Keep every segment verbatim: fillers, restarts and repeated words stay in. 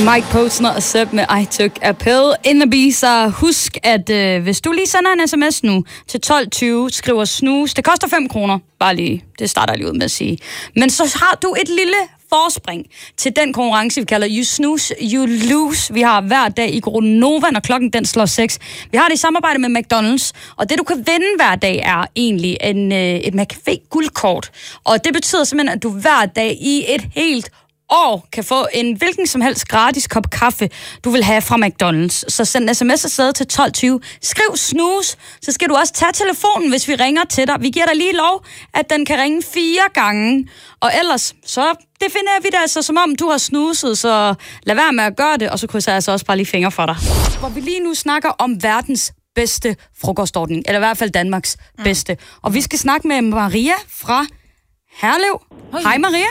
Mike Posner og Seb med I Took a Pill in the Bee. Så husk, at øh, hvis du lige sender en sms nu til tolv tyve, skriver snus. Det koster fem kroner. Bare lige. Det starter jeg lige ud med at sige. Men så har du et lille forspring til den konkurrence, vi kalder You Snooze, You Lose. Vi har hver dag i Gonova, når klokken den slår seks. Vi har det i samarbejde med McDonald's, og det du kan vinde hver dag er egentlig en, øh, et McCafé guldkort. Og det betyder simpelthen, at du hver dag i et helt år kan få en hvilken som helst gratis kop kaffe, du vil have fra McDonald's. Så send en sms afsted til tolv tyve. Skriv snus, så skal du også tage telefonen, hvis vi ringer til dig. Vi giver dig lige lov, at den kan ringe fire gange. Og ellers, så definerer vi det altså, som om du har snuset, så lad være med at gøre det, og så krydser jeg altså også bare lige fingre for dig. Hvor vi lige nu snakker om verdens bedste frokostordning, eller i hvert fald Danmarks mm. bedste. Og vi skal snakke med Maria fra Herlev. Hej, Hej Maria.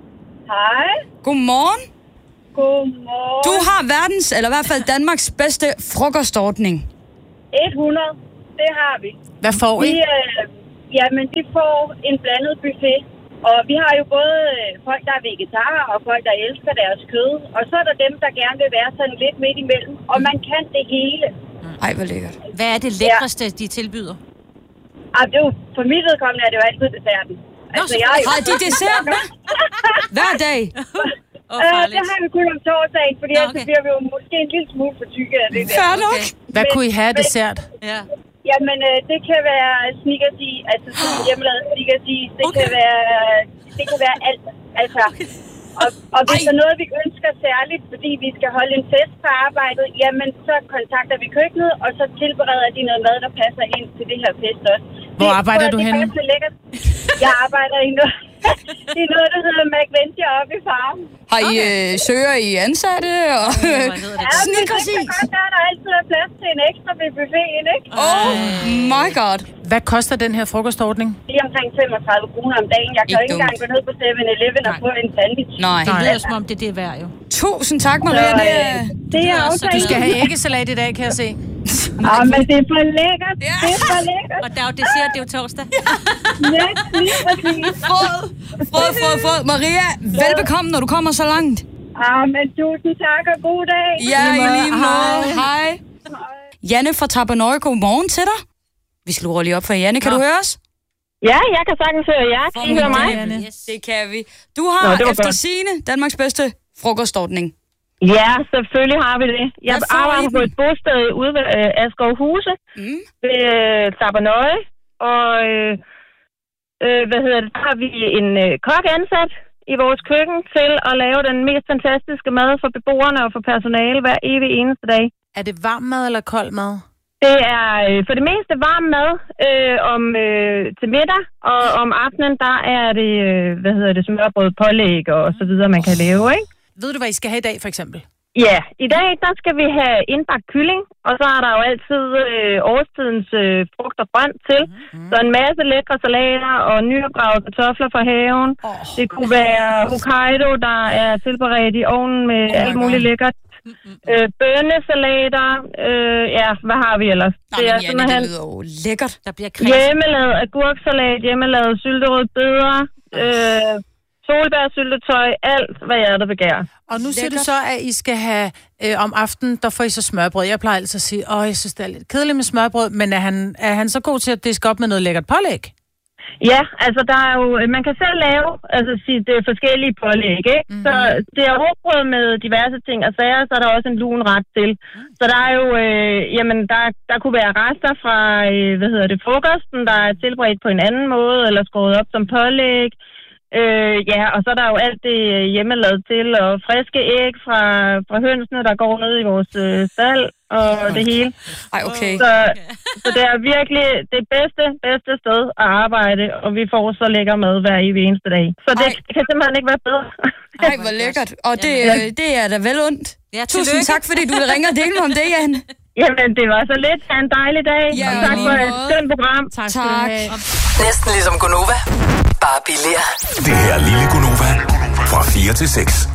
Hej. Godmorgen. Godmorgen. Du har verdens, eller i hvert fald Danmarks bedste frokostordning. hundrede. Det har vi. Hvad får I? Vi, øh, jamen, vi får en blandet buffet. Og vi har jo både folk, der er vegetarer, og folk, der elsker deres kød. Og så er der dem, der gerne vil være sådan lidt midt imellem. Og man kan det hele. Ej, hvor lækkert. Hvad er det lækreste, ja. de tilbyder? Ah, det er jo, for mit vedkommende er det jo altid desserten. Altså, jeg har de dessert med? Hver dag? Oh, øh, det har vi kun om torsdagen, fordi ellers okay. bliver vi jo måske en lille smule for tykke af det der. Fair nok. Okay. Hvad men, kunne I have dessert? Ja. Jamen, øh, det kan være Snickers i, altså sådan hjemmelavet Snickers i. Det okay. kan være, det kan være alt. Altså, og, og hvis Ej. der er noget, vi ønsker særligt, fordi vi skal holde en fest på arbejdet, jamen, så kontakter vi køkkenet, og så tilbereder de noget mad, der passer ind til det her fest også. Hvor arbejder det, du henne? Jeg arbejder i noget, i noget der hedder McVenture oppe i Farm. Har I okay. øh, søger I ansatte? Og ja, Snickers i? Der er der altid plads til en ekstra ved buffeten, ikke? Oh my god. Hvad koster den her frokostordning? Det er omkring femogtredive kroner om dagen. Jeg kan ikke engang gå ned på seven eleven og få en sandwich. Nej. Det lyder som om det er det værd, jo. Tusind tak, Maria. Så, øh, det er også. Du skal have æggesalat i dag, kan jeg se. Ah, men det er for lækkert. Ja. Det er for lækkert. Og der er jo dessert, det er jo torsdag. Ja, lige præcis. Frød, frød, frød, frød. Maria, velbekomme, når du kommer så langt. Ah, men tusind tak og god dag. Ja, i lige måde. Hej. Janne fra Tappernøje, godmorgen til dig. Vi skal lukke lige op for Janne. Kan Nå. du høre os? Ja, jeg kan sagtens høre jer. Kan I høre mig? Yes. Det kan vi. Du har Nå, efter sigende Danmarks bedste frokostordning. Ja, selvfølgelig har vi det. Jeg arbejder på et bosted ude ved øh, Askovhuse mm. ved øh, Tappernøje. Og øh, øh, hvad hedder det, der har vi en øh, kok ansat i vores køkken til at lave den mest fantastiske mad for beboerne og for personale hver evig eneste dag. Er det varm mad eller kold mad? Det er øh, for det meste varm mad øh, om, øh, til middag, og om aftenen, der er det, øh, hvad hedder det, smørbrød, pålæg og så videre, man kan lave, ikke? Ved du, hvad I skal have i dag, for eksempel? Ja, i dag, der skal vi have indbagt kylling, og så er der jo altid øh, årstidens øh, frugt og grønt til. Mm-hmm. Så en masse lækre salater og nyopgravede kartofler fra haven. Oh. Det kunne være Hokkaido, der er tilberedt i ovnen med oh alt muligt lækkert. Mm-hmm. Øh, bønnesalater, øh, ja, hvad har vi ellers? Nej, det er Janne, simpelthen det lyder jo lækkert. Der bliver hjemmelavet agurksalat, hjemmelavet sylterød bødder, øh, solbærsyltetøj, alt, hvad jeg der begærer. Og nu siger du så, at I skal have øh, om aftenen, der får I så smørbrød. Jeg plejer altid at sige, åh, jeg synes, det er lidt kedeligt med smørbrød, men er han, er han så god til at diske op med noget lækkert pålæg? Ja, altså der er jo, man kan selv lave altså det er forskellige pålæg, ikke? Mm-hmm. Så det er råbrød med diverse ting og sager, så er der også en lun ret til. Mm. Så der er jo, øh, jamen der, der kunne være rester fra, øh, hvad hedder det, frokosten, der er tilberedt på en anden måde, eller skåret op som pålæg. Øh, ja, og så er der jo alt det hjemmelavet til, og friske æg fra, fra hønsene, der går ned i vores øh, stald, og det hele. Ej, okay. Så, så det er virkelig det bedste, bedste sted at arbejde, og vi får så lækker mad hver evig eneste dag. Så det, det kan simpelthen ikke være bedre. Ej, hvor lækkert. Og det, det er da vel ondt. Ja, tusind tak, fordi du ringer og deler om det, Jan. Jamen, det var så lidt. Ha' en dejlig dag. Ja, og tak for et skønt program. Tak skal tak. du have. Næsten ligesom Gonova. Bare billigere. Det her er lille Gonova fra fire til seks.